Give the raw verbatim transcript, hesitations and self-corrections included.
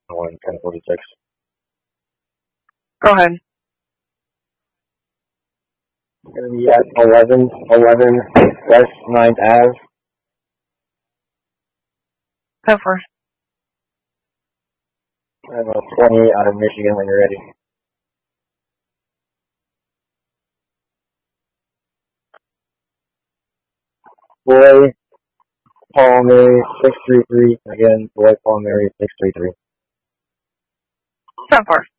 one ten forty-six. Go ahead. Going to be at eleven, eleven West ninth Avenue. Go for it. I'm a twenty out of Michigan when you're ready. Boy, Paul Mary, six three three. Again, Boy, Paul Mary, six three three. Go for it.